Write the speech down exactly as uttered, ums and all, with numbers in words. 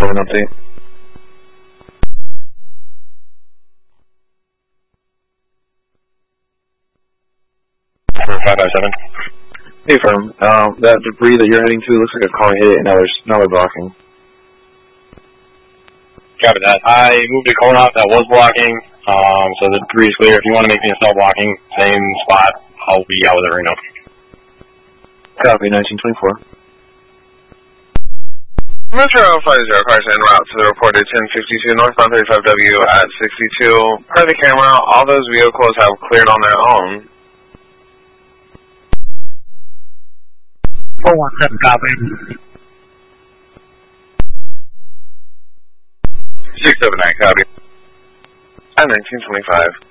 An update. five five seven. Hey, firm. Um, that debris that you're heading to looks like a car hit it, and now there's now they're blocking. Copy that. I moved the cone off that was blocking, um, so the debris is clear. If you want to make me a stop blocking, same spot, I'll be out with it right now. Copy, nineteen twenty-four. Metro five zero, cars en route to the reported ten fifty-two northbound thirty-five W at sixty-two. Per the camera, all those vehicles have cleared on their own. four one seven, copy. six seven nine, copy. At nineteen twenty-five.